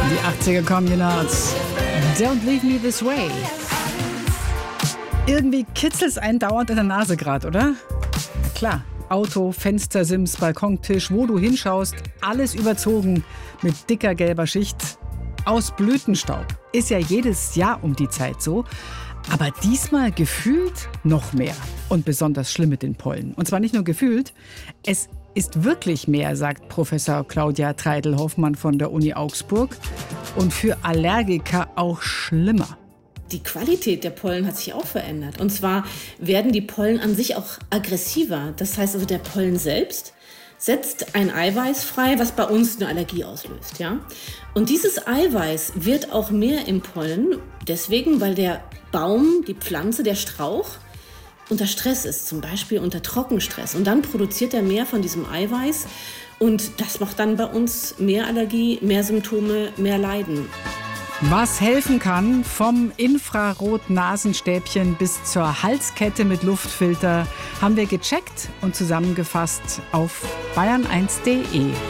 Die 80er Communards. Don't leave me this way. Irgendwie kitzelt es einen dauernd in der Nase gerade, oder? Na klar, Auto, Fenstersims, Balkontisch, wo du hinschaust, alles überzogen mit dicker gelber Schicht aus Blütenstaub. Ist ja jedes Jahr um die Zeit so. Aber diesmal gefühlt noch mehr. Und besonders schlimm mit den Pollen. Und zwar nicht nur gefühlt, es ist wirklich mehr, sagt Professor Claudia Treidel-Hoffmann von der Uni Augsburg. Und für Allergiker auch schlimmer. Die Qualität der Pollen hat sich auch verändert. Und zwar werden die Pollen an sich auch aggressiver. Das heißt also, der Pollen selbst setzt ein Eiweiß frei, was bei uns eine Allergie auslöst. Ja? Und dieses Eiweiß wird auch mehr im Pollen, deswegen, weil der Baum, die Pflanze, der Strauch unter Stress ist, zum Beispiel unter Trockenstress. Und dann produziert er mehr von diesem Eiweiß und das macht dann bei uns mehr Allergie, mehr Symptome, mehr Leiden. Was helfen kann, vom Infrarot-Nasenstäbchen bis zur Halskette mit Luftfilter, haben wir gecheckt und zusammengefasst auf bayern1.de.